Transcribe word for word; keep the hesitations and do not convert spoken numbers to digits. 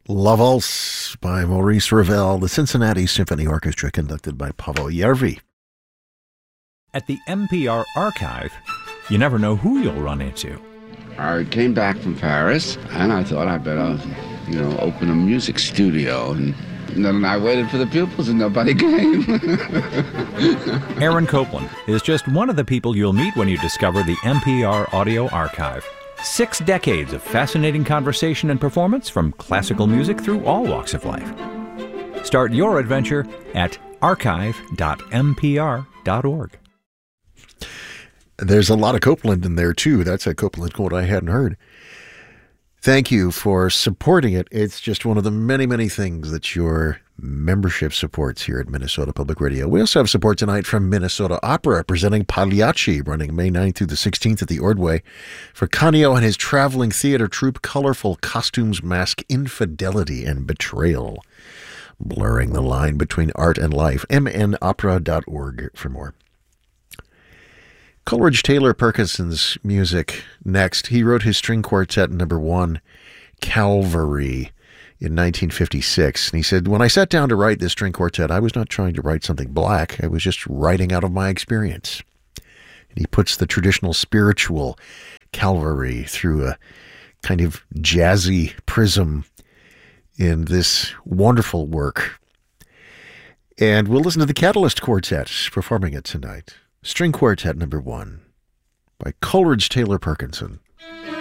La Valse by Maurice Ravel, the Cincinnati Symphony Orchestra, conducted by Pavel Järvi. At the N P R Archive, you never know who you'll run into. I came back from Paris, and I thought I better, you know, open a music studio. And then I waited for the pupils, and nobody came. Aaron Copland is just one of the people you'll meet when you discover the N P R Audio Archive. Six decades of fascinating conversation and performance from classical music through all walks of life. Start your adventure at archive dot n p r dot org. There's a lot of Copland in there, too. That's a Copland quote I hadn't heard. Thank you for supporting it. It's just one of the many, many things that your membership supports here at Minnesota Public Radio. We also have support tonight from Minnesota Opera, presenting Pagliacci, running May ninth through the sixteenth at the Ordway, for Canio and his traveling theater troupe. Colorful costumes mask infidelity and betrayal, blurring the line between art and life. m n opera dot org for more. Coleridge Taylor Perkinson's music next. He wrote his string quartet number one, Calvary, in nineteen fifty-six. And he said, when I sat down to write this string quartet, I was not trying to write something black. I was just writing out of my experience. And he puts the traditional spiritual Calvary through a kind of jazzy prism in this wonderful work. And we'll listen to the Catalyst Quartet performing it tonight. String Quartet number one by Coleridge Taylor Perkinson.